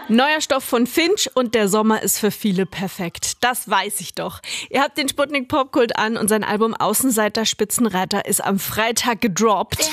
Neuer Stoff von Finch und der Sommer ist für viele perfekt. Das weiß ich doch. Ihr habt den Sputnik Popkult an und sein Album Außenseiter Spitzenreiter ist am Freitag gedroppt.